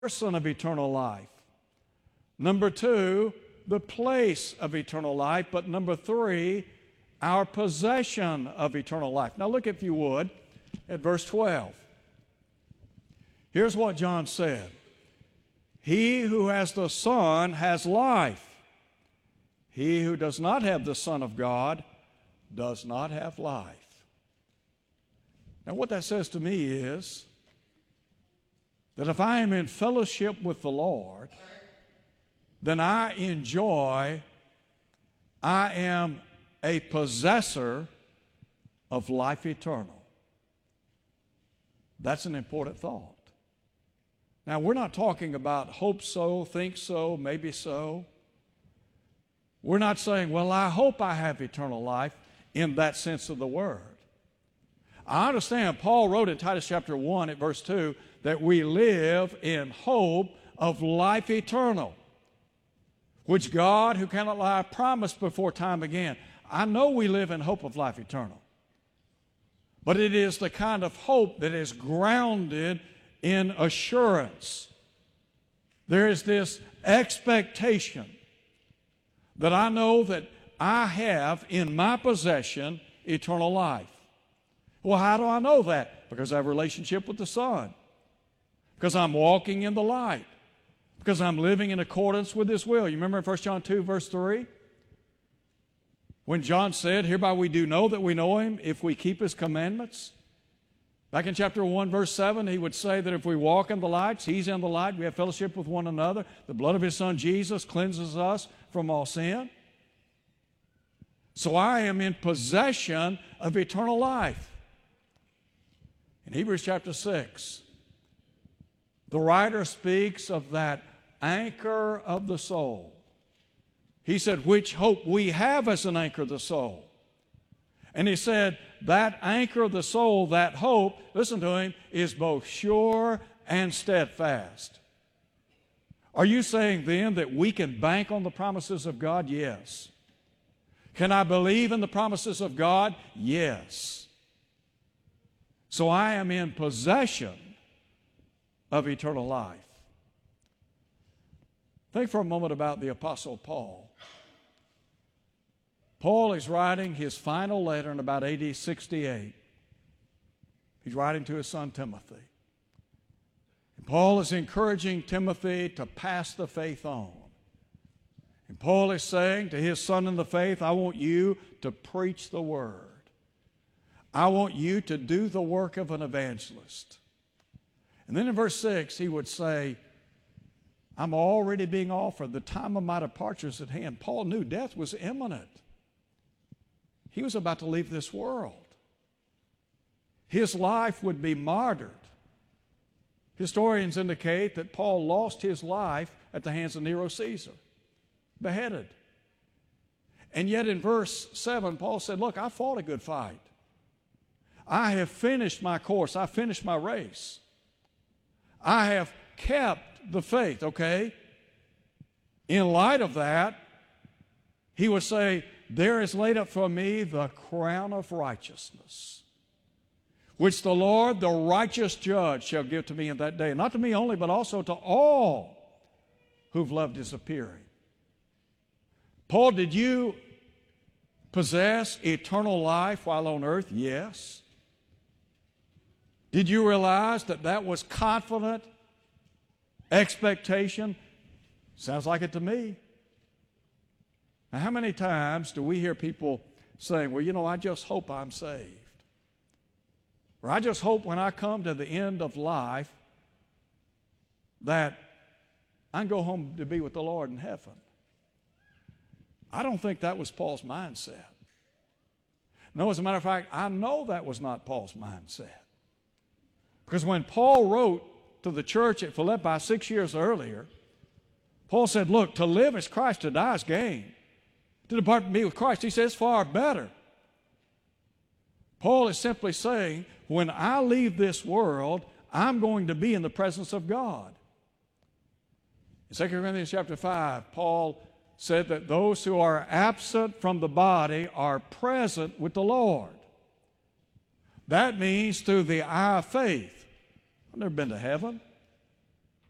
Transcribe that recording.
person of eternal life. Number two, the place of eternal life. But number three, our possession of eternal life. Now look, if you would, at verse 12. Here's what John said. He who has the Son has life. He who does not have the Son of God does not have life. Now what that says to me is that if I am in fellowship with the Lord, then I am a possessor of life eternal. That's an important thought. Now, we're not talking about hope so, think so, maybe so. We're not saying, well, I hope I have eternal life in that sense of the word. I understand Paul wrote in Titus chapter 1 at verse 2 that we live in hope of life eternal, which God, who cannot lie, promised before time began. I know we live in hope of life eternal, but it is the kind of hope that is grounded in assurance. There is this expectation that I know that I have in my possession eternal life. Well, how do I know that? Because I have a relationship with the Son. Because I'm walking in the light. Because I'm living in accordance with His will. You remember in 1 John 2, verse 3? When John said, hereby we do know that we know Him if we keep His commandments. Back in chapter 1, verse 7, he would say that if we walk in the light, He's in the light, we have fellowship with one another. The blood of His Son Jesus cleanses us from all sin. So I am in possession of eternal life. In Hebrews chapter 6, the writer speaks of that anchor of the soul. He said, which hope we have as an anchor of the soul. And he said, that anchor of the soul, that hope, listen to him, is both sure and steadfast. Are you saying then that we can bank on the promises of God? Yes. Can I believe in the promises of God? Yes. So I am in possession of eternal life. Think for a moment about the Apostle Paul. Paul is writing his final letter in about AD 68. He's writing to his son Timothy. And Paul is encouraging Timothy to pass the faith on. And Paul is saying to his son in the faith, I want you to preach the word. I want you to do the work of an evangelist. And then in verse 6, he would say, I'm already being offered. The time of my departure is at hand. Paul knew death was imminent. He was about to leave this world. His life would be martyred. Historians indicate that Paul lost his life at the hands of Nero Caesar, beheaded. And yet in verse 7, Paul said, look, I fought a good fight. I have finished my course. I finished my race. I have kept the faith, okay? In light of that, he would say, there is laid up for me the crown of righteousness, which the Lord, the righteous judge, shall give to me in that day. Not to me only, but also to all who've loved His appearing. Paul, did you possess eternal life while on earth? Yes. Did you realize that that was confident expectation? Sounds like it to me. Now, how many times do we hear people saying, well, you know, I just hope I'm saved. Or I just hope when I come to the end of life that I can go home to be with the Lord in heaven. I don't think that was Paul's mindset. No, as a matter of fact, I know that was not Paul's mindset. Because when Paul wrote to the church at Philippi 6 years earlier, Paul said, look, to live is Christ, to die is gain. To depart from me with Christ, he says, far better. Paul is simply saying, when I leave this world, I'm going to be in the presence of God. In 2 Corinthians chapter 5, Paul said that those who are absent from the body are present with the Lord. That means through the eye of faith. I've never been to heaven.